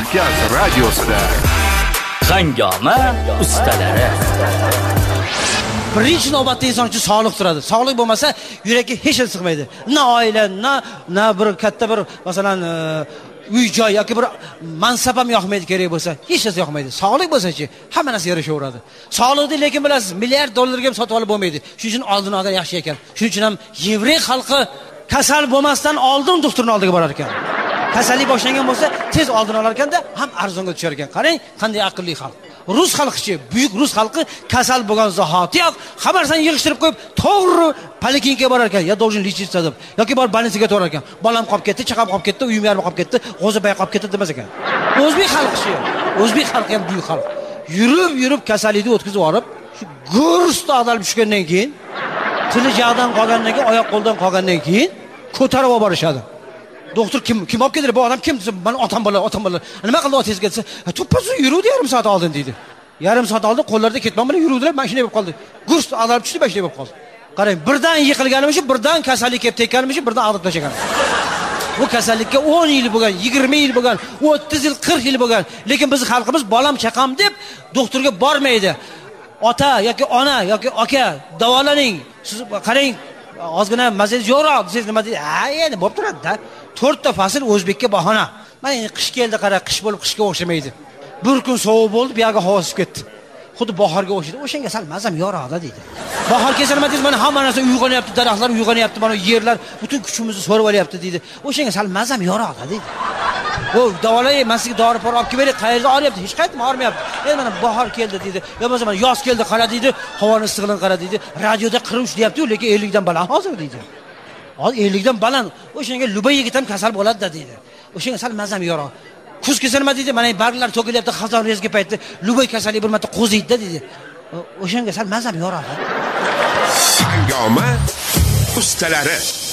Markaz radiosida Hangoma ustalari. Birinchi navbatda inson uchun sog'liq turadi. Sog'liq bo'lmasa, yurakka hech narsa sig'maydi. Na oila, na bir katta bir, masalan, uy joy yoki bir mansab ham yoqmaydi kerak bo'lsa, hech narsa yoqmaydi. Sog'liq bo'lsa-chi, hamma narsa yarashaveradi. Sog'liqni lekin bilasiz, milliard dollarga ham sotib olib bo'lmaydi. Shuning uchun oldin olgan yaxshi ekan. Shuning uchun ham yevroy xalqi kasal bo'lmasdan oldin doktorning oldiga borar ekan. Kasallik boshlangan bo'lsa, tez oldin olar ekanda, ham arzonga tushar ekan. Qarang, qanday aqlli xalq. Rus xalqichi, buyuk Rus xalqi kasal bo'lgan zahotiyoq xabarsan yig'ishtirib qo'yib, to'g'ri poliklinikaga borar ekan, yo должен лечиться deb, yoki bor больницаga to'rar ekan. Bolam qolib ketdi, chaqam qolib ketdi, uyim yarmi qolib ketdi, g'o'zabay qolib ketdi demas ekan. O'zbek xalqichi, o'zbek xalqi ham buyuk xalq. Yurib kasallikni o'tkazib olib, shu go'rsta ag'darib tushgandan keyin, tili jag'dan qolgandan keyin, oyoq qo'ldan qolgandan keyin ko'tarib olib borishadi. Doktor kim olib keldi? Bu odam kim? Mana otam bola. Nima qildi otangiz ketsa? To'ppa-to'p yuruvdi yarim soat oldin deydi. Yarim soat oldin qo'llarida ketmon bilan yuruvdilar, mashina bo'lib qoldi. Gurs ag'darib tushdi, mashina bo'lib qoldi. Qarang, birdan yiqilganimiz, birdan kasallik kelib tekkanimiz, birdan ag'darib tashlagan. Bu kasallikka 10 yil bo'lgan, 20 yil bo'lgan, 30 yil, 40 yil bo'lgan. Lekin biz xalqimiz bolam chaqam deb doktorga bormaydi. Ota yoki ona yoki aka davolaning. Siz qarang, ozgina mazangiz yo'qroq desangiz nima deydi? Ha, endi bo'lib turadi-da. 4 ta fasl o'zbekka bahona. Mana endi qish keldi, qara, qish bo'lib qishga o'xshamaydi. Bir kun sovuq bo'ldi, bu yoqqa havo isib ketdi. Xuddi bahorga o'xshaydi. O'shanga sal mazam yo'qroq-da deydi. Bahor kelsa nima deysiz? Mana hamma narsa uyg'onyapti, daraxtlar uyg'onyapti, mana yerlar butun kuchimizni so'rib olyapti deydi. O'shanga sal mazam yo'qroq-da deydi. O davolay, men sizga dori por olib kelay, qayerda og'riyapti? Hech qayerda og'rimayapti. Endi mana bahor keldi deydi. Yo bo'lmasa mana yoz keldi, qara deydi. Havoning issiqligini qara deydi. Radioda 43 deyapti-ku, lekin 50 dan baland hozir deydi. Hozir 50 dan baland. O'shanga Lubay yigit ham kasal bo'ladi-da deydi. O'shanga sal mazam yo'qroq. Kuz kelsa nima deydi? Mana barglar to'kilyapti, xazon rezga paytda Lubay kasallik bir marta qo'ziydi-da deydi. O'shanga sal mazam yo'qroq. Hangoma ustalari.